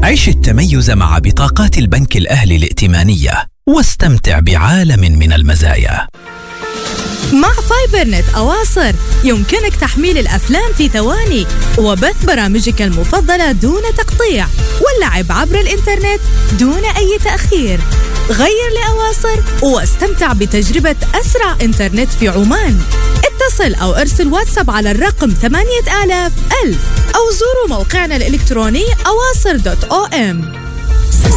عيش التميز مع بطاقات البنك الأهلي الائتمانية واستمتع بعالم من المزايا. مع فايبر نت أواصر يمكنك تحميل الأفلام في ثواني وبث برامجك المفضلة دون تقطيع واللعب عبر الإنترنت دون أي تأخير. غير لأواصر واستمتع بتجربة أسرع إنترنت في عمان. اتصل أو ارسل واتساب على الرقم 8000 أو زوروا موقعنا الإلكتروني awasr.om.